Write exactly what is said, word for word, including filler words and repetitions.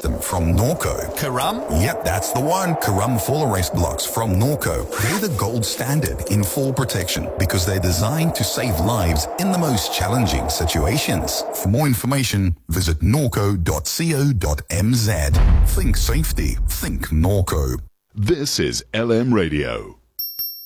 system from Norco. Karam? Yep, that's the one. Karam fall arrest blocks from Norco. They're the gold standard in fall protection because they're designed to save lives in the most challenging situations. For more information, visit norco dot co dot m z. Think safety. Think Norco. This is L M Radio.